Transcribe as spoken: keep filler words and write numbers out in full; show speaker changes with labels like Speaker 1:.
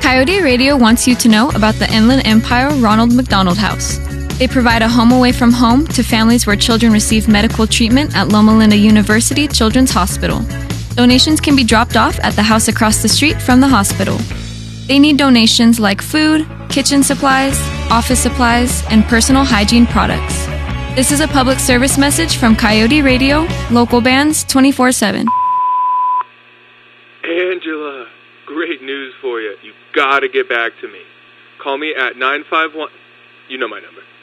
Speaker 1: Coyote Radio wants you to know about the Inland Empire Ronald McDonald House. They provide a home away from home to families where children receive medical treatment at Loma Linda University Children's Hospital. Donations can be dropped off at the house across the street from the hospital. They need donations like food, kitchen supplies, office supplies, and personal hygiene products. This is a public service message from Coyote Radio, local bands twenty-four seven.
Speaker 2: Angela, great news for you. You gotta get back to me. Call me at nine five one. You know my number.